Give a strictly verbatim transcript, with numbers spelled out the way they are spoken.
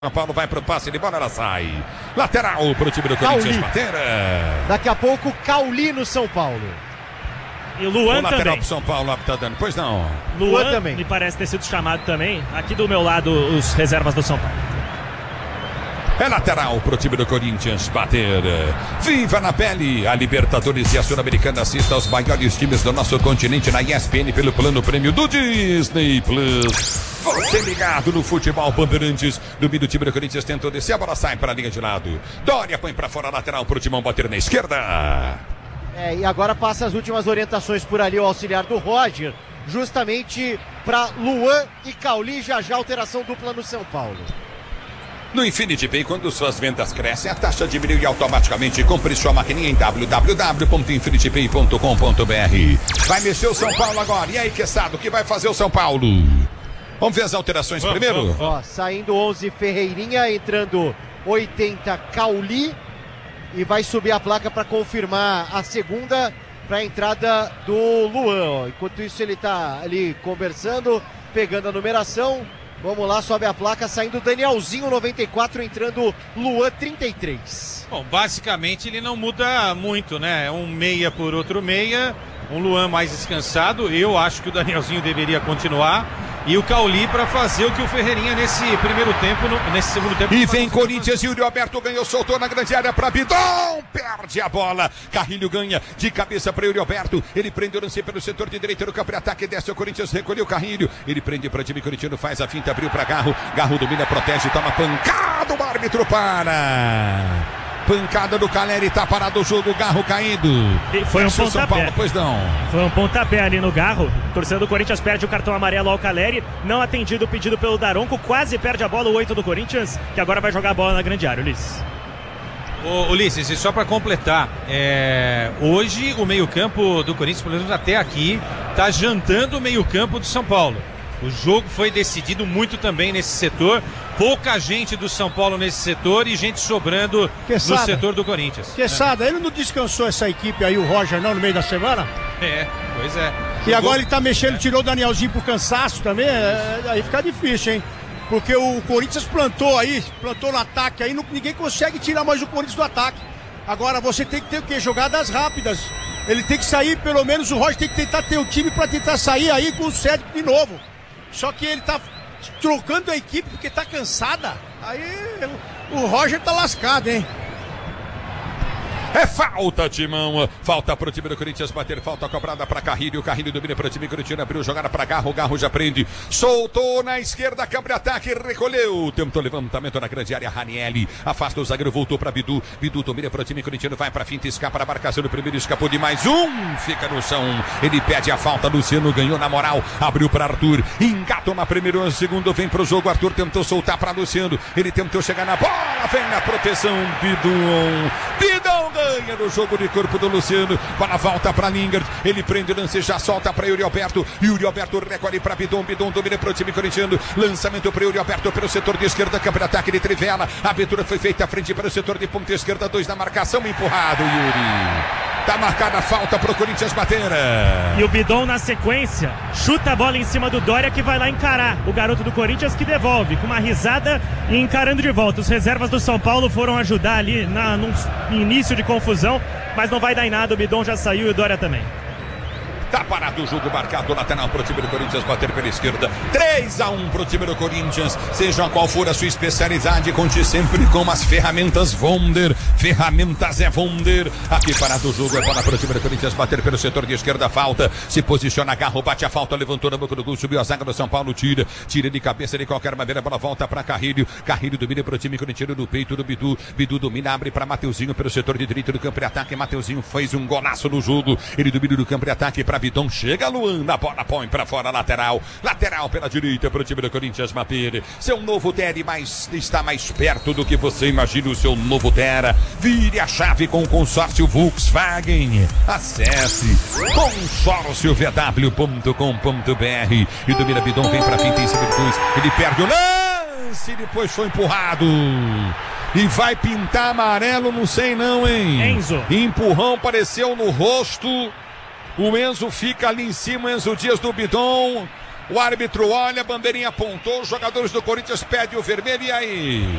São Paulo vai pro passe de bola, ela sai. Lateral pro time do Corinthians bater. Daqui a pouco, Cauli no São Paulo. E o Luan o lateral também. pro São Paulo tá dando. Pois não. Luan, Luan também. Me parece ter sido chamado também. Aqui do meu lado, os reservas do São Paulo. É lateral pro time do Corinthians bater. Viva na pele! A Libertadores e a Sul-Americana assista aos maiores times do nosso continente na E S P N pelo plano prêmio do Disney Plus. Você ligado no futebol Bandeirantes. Domingo do time do Corinthians tentou descer, a bola sai para a linha de lado. Dória põe para fora, lateral pro Timão bater na esquerda. É, e agora passa as últimas orientações por ali o auxiliar do Roger, justamente para Luan e Cauli, já já alteração dupla no São Paulo. No Infinity Pay, quando suas vendas crescem, a taxa diminui automaticamente. Compre sua maquininha em w w w ponto infinity pay ponto com ponto b r. Vai mexer o São Paulo agora. E aí, Queçado, o que vai fazer o São Paulo? Vamos ver as alterações vamos, primeiro? Vamos, vamos. Ó, saindo onze, Ferreirinha, entrando oitenta, Cauli. E vai subir a placa para confirmar a segunda para a entrada do Luan. Ó. Enquanto isso ele está ali conversando, pegando a numeração. Vamos lá, sobe a placa, saindo Danielzinho noventa e quatro, entrando Luan trinta e três. Bom, basicamente ele não muda muito, né? Um meia por outro meia, um Luan mais descansado. Eu acho que o Danielzinho deveria continuar. E o Cauli para fazer o que o Ferreirinha nesse primeiro tempo, no, nesse segundo tempo. E vem Corinthians, Yuri Alberto ganhou, soltou na grande área para Bidon, perde a bola. Carrilho ganha de cabeça para Yuri Alberto. Ele prende o lance pelo setor de direita do campo de ataque, desce o Corinthians, recolheu o Carrilho. Ele prende para o time corintiano, faz a finta, abriu para Garro. Garro domina, protege, toma pancada, o árbitro para. Pancada do Caleri, tá parado o jogo, Garro caindo. E foi um São pontapé. Paulo, pois não. Foi um pontapé ali no Garro. Torcedor do Corinthians perde o cartão amarelo ao Caleri. Não atendido o pedido pelo Daronco. Quase perde a bola o oito do Corinthians, que agora vai jogar a bola na grande área, Ulisses. Ô, Ulisses, e só para completar, é... hoje o meio-campo do Corinthians, pelo menos até aqui, tá jantando o meio-campo do São Paulo. O jogo foi decidido muito também nesse setor. Pouca gente do São Paulo nesse setor e gente sobrando Queçada. no setor do Corinthians. Queçada, ele não descansou essa equipe aí, o Roger, não, no meio da semana? É, pois é. E Jogou... agora ele tá mexendo, tirou o Danielzinho pro cansaço também, é, aí fica difícil, hein? Porque o Corinthians plantou aí, plantou no ataque aí, não, ninguém consegue tirar mais o Corinthians do ataque. Agora você tem que ter o quê? Jogadas rápidas. Ele tem que sair, pelo menos o Roger tem que tentar ter o time pra tentar sair aí com o Cédric de novo. Só que ele tá trocando a equipe porque tá cansada. Aí o Roger tá lascado, hein? É falta, Timão. Falta pro time do Corinthians bater. Falta cobrada para Carrilho. O Carrilho domina pro time corintiano. Abriu jogada para Garro. Garro já prende. Soltou na esquerda. Câmbio de ataque. Recolheu. Tentou levantamento na grande área. Ranielli afasta o zagueiro. Voltou para Bidu. Bidu domina pro time corintiano. Vai para finta. Escapa na marcação do primeiro. Escapou de mais um. Fica no chão. Ele pede a falta. Luciano ganhou na moral. Abriu para Arthur. Engata uma primeiro. Segundo vem pro jogo. Arthur tentou soltar para Luciano. Ele tentou chegar na bola. Vem na proteção. Bidon. Bidon ganha no jogo de corpo do Luciano. Bola volta para Lingard. Ele prende o lance, já solta para Yuri Alberto. Yuri Alberto recolhe para Bidon. Bidon domina para o time corintiano. Lançamento para Yuri Alberto pelo setor de esquerda. Campo de ataque de Trivela. A abertura foi feita à frente para o setor de ponta esquerda. Dois na marcação. Empurrado, Yuri. Tá marcada a falta pro Corinthians bater. E o Bidon na sequência chuta a bola em cima do Dória, que vai lá encarar o garoto do Corinthians, que devolve com uma risada e encarando de volta. Os reservas do São Paulo foram ajudar ali na, num início de confusão, mas não vai dar em nada. O Bidon já saiu e o Dória também. Tá parado o jogo, marcado lateral pro time do Corinthians bater pela esquerda. três a um pro time do Corinthians. Seja qual for a sua especialidade, conte sempre com as ferramentas Wonder. Ferramentas é Wonder. Aqui parado o jogo, é bola pro time do Corinthians bater pelo setor de esquerda. Falta, se posiciona, Garro, bate a falta, levantou na boca do gol, subiu a zaga do São Paulo, tira, tira de cabeça de qualquer maneira, a bola volta pra Carrilho. Carrilho domina pro time corintiano no peito do Bidu. Bidu domina, abre pra Mateuzinho pelo setor de direito do campo de ataque. Mateuzinho fez um golaço no jogo. Ele domina do campo de ataque pra Bidon, chega Luan, na bola põe pra fora, lateral, lateral pela direita pro time do Corinthians bater. Seu novo Tera mais, está mais perto do que você imagina. O seu novo Tera, vire a chave com o consórcio Volkswagen. Acesse consórcio v w ponto com ponto b r e domina Bidon, vem pra finta em cima de dois, ele perde o lance, depois foi empurrado. E vai pintar amarelo, não sei não, hein? Enzo. Empurrão apareceu no rosto. O Enzo fica ali em cima, Enzo Dias do Bidon. O árbitro olha, a bandeirinha apontou, os jogadores do Corinthians pedem o vermelho, e aí?